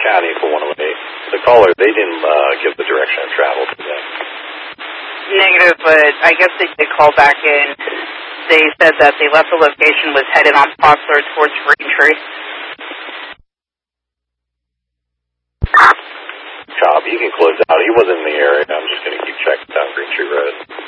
County for 108. The caller, they didn't give the direction of travel to them. Negative, but I guess they did call back in. They said that they left the location, was headed on Poplar towards Greentree. Chop, you can close out. He wasn't in the area. I'm just going to keep checking down Greentree Road.